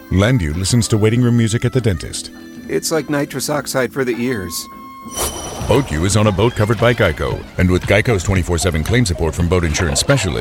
Landu listens to waiting room music at the dentist. It's like nitrous oxide for the ears. Boat U is on a boat covered by Geico. And with Geico's 24/7 claim support from boat insurance specialists,